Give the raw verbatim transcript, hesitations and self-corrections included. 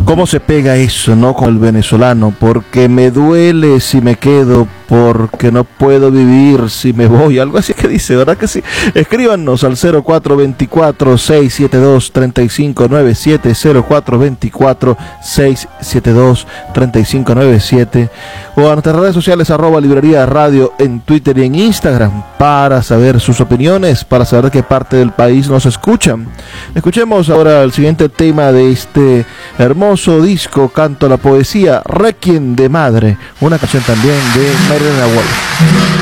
¿Cómo se pega eso, no, con el venezolano? Porque me duele si me quedo, porque no puedo vivir si me voy. Algo así que dice, ¿verdad que sí? Escríbanos al cero cuatro dos cuatro, seis siete dos, tres cinco nueve siete, cero cuatro dos cuatro, seis siete dos, tres cinco nueve siete, o a nuestras redes sociales, arroba librería radio en Twitter y en Instagram, para saber sus opiniones, para saber de qué parte del país nos escuchan. Escuchemos ahora el siguiente tema de este hermoso disco, Canto a la Poesía, Requiem de Madre, una canción también de Marilyn Wolf.